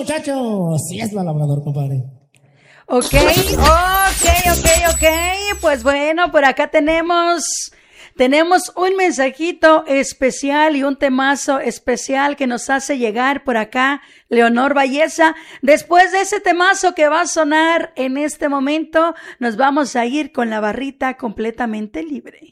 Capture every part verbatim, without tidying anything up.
muchachos. Sí es la labrador, compadre. Ok, ok, ok, ok. Pues bueno, por acá tenemos... Tenemos un mensajito especial y un temazo especial que nos hace llegar por acá Leonor Valleza. Después de ese temazo que va a sonar en este momento, nos vamos a ir con la barrita completamente libre.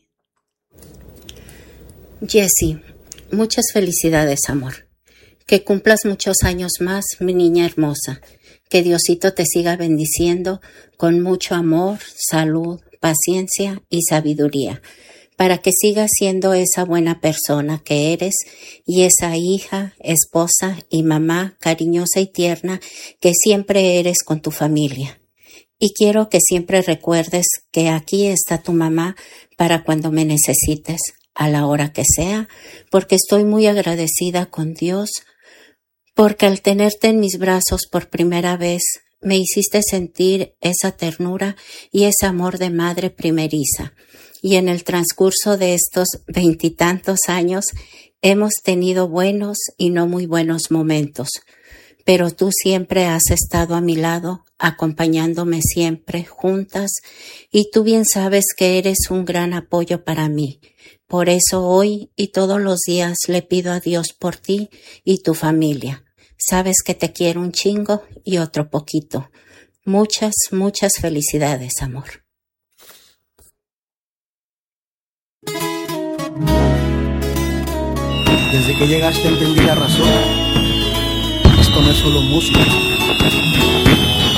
Jessie, muchas felicidades, amor. Que cumplas muchos años más, mi niña hermosa. Que Diosito te siga bendiciendo con mucho amor, salud, paciencia y sabiduría, para que sigas siendo esa buena persona que eres y esa hija, esposa y mamá cariñosa y tierna que siempre eres con tu familia. Y quiero que siempre recuerdes que aquí está tu mamá para cuando me necesites, a la hora que sea, porque estoy muy agradecida con Dios, porque al tenerte en mis brazos por primera vez, me hiciste sentir esa ternura y ese amor de madre primeriza. Y en el transcurso de estos veintitantos años hemos tenido buenos y no muy buenos momentos, pero tú siempre has estado a mi lado, acompañándome siempre juntas, y tú bien sabes que eres un gran apoyo para mí. Por eso hoy y todos los días le pido a Dios por ti y tu familia. Sabes que te quiero un chingo y otro poquito. Muchas, muchas felicidades, amor. Desde que llegaste entendí la razón. Esto no es solo música.